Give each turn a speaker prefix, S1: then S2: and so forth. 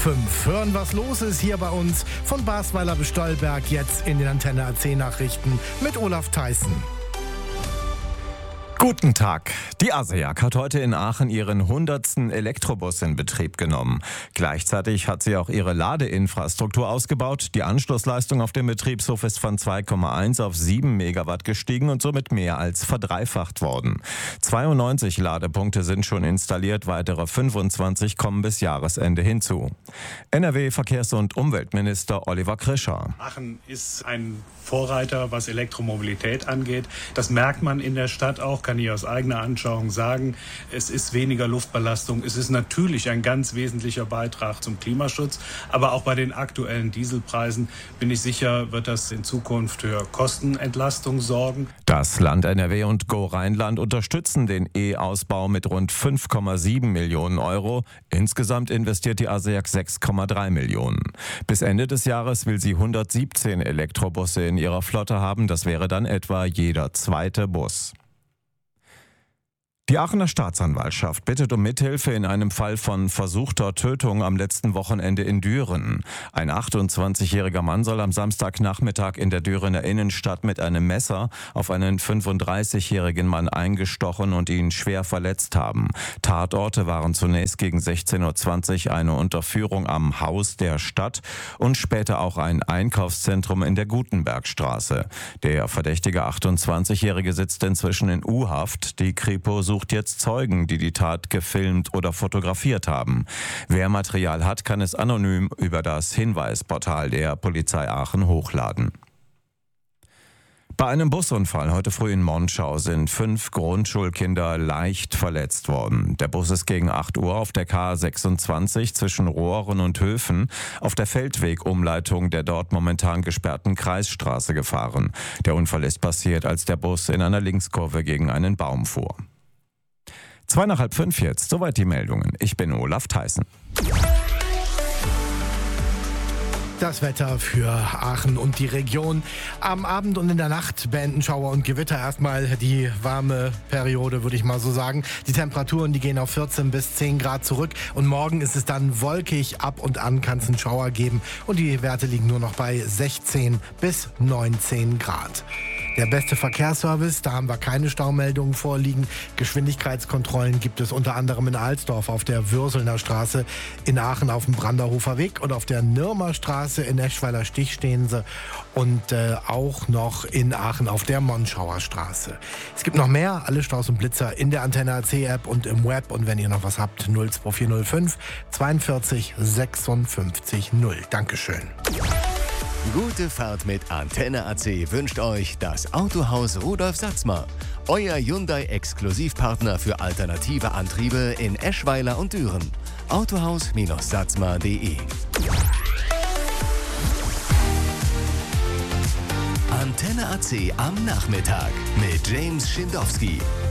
S1: 5. Hören, was los ist hier bei uns von Basweiler bis Stolberg, jetzt in den Antenne AC Nachrichten mit Olaf Theissen.
S2: Guten Tag. Die ASEAG hat heute in Aachen ihren 100. Elektrobus in Betrieb genommen. Gleichzeitig hat sie auch ihre Ladeinfrastruktur ausgebaut. Die Anschlussleistung auf dem Betriebshof ist von 2,1 auf 7 Megawatt gestiegen und somit mehr als verdreifacht worden. 92 Ladepunkte sind schon installiert, weitere 25 kommen bis Jahresende hinzu. NRW-Verkehrs- und Umweltminister Oliver Krischer.
S3: Aachen ist ein Vorreiter, was Elektromobilität angeht. Das merkt man in der Stadt auch, kann ich aus eigener Anschauung sagen. Es ist weniger Luftbelastung. Es ist natürlich ein ganz wesentlicher Beitrag zum Klimaschutz. Aber auch bei den aktuellen Dieselpreisen bin ich sicher, wird das in Zukunft für Kostenentlastung sorgen.
S2: Das Land NRW und Go Rheinland unterstützen den E-Ausbau mit rund 5,7 Millionen Euro. Insgesamt investiert die ASEAG 6,3 Millionen. Bis Ende des Jahres will sie 117 Elektrobusse in ihrer Flotte haben. Das wäre dann etwa jeder zweite Bus. Die Aachener Staatsanwaltschaft bittet um Mithilfe in einem Fall von versuchter Tötung am letzten Wochenende in Düren. Ein 28-jähriger Mann soll am Samstagnachmittag in der Dürener Innenstadt mit einem Messer auf einen 35-jährigen Mann eingestochen und ihn schwer verletzt haben. Tatorte waren zunächst gegen 16:20 Uhr eine Unterführung am Haus der Stadt und später auch ein Einkaufszentrum in der Gutenbergstraße. Der verdächtige 28-jährige sitzt inzwischen in U-Haft. Die Kripo sucht jetzt Zeugen, die die Tat gefilmt oder fotografiert haben. Wer Material hat, kann es anonym über das Hinweisportal der Polizei Aachen hochladen. Bei einem Busunfall heute früh in Monschau sind 5 Grundschulkinder leicht verletzt worden. Der Bus ist gegen 8 Uhr auf der K26 zwischen Rohren und Höfen auf der Feldwegumleitung der dort momentan gesperrten Kreisstraße gefahren. Der Unfall ist passiert, als der Bus in einer Linkskurve gegen einen Baum fuhr. 4:45 jetzt, soweit die Meldungen. Ich bin Olaf Theissen.
S1: Das Wetter für Aachen und die Region. Am Abend und in der Nacht beenden Schauer und Gewitter erstmal die warme Periode, würde ich mal so sagen. Die Temperaturen, die gehen auf 14 bis 10 Grad zurück. Und morgen ist es dann wolkig. Ab und an kann es einen Schauer geben. Und die Werte liegen nur noch bei 16 bis 19 Grad. Der beste Verkehrsservice, da haben wir keine Staumeldungen vorliegen. Geschwindigkeitskontrollen gibt es unter anderem in Alsdorf auf der Würselner Straße, in Aachen auf dem Branderhofer Weg und auf der Nürmer Straße in Eschweiler Stich stehen sie und auch noch in Aachen auf der Monschauer Straße. Es gibt noch mehr, alle Staus und Blitzer in der Antenne AC App und im Web, und wenn ihr noch was habt, 02405 42 56 0. Dankeschön.
S4: Gute Fahrt mit Antenne AC wünscht euch das Autohaus Rudolf Satzmer. Euer Hyundai-Exklusivpartner für alternative Antriebe in Eschweiler und Düren. Autohaus-satzmer.de. Antenne AC am Nachmittag mit James Schindowski.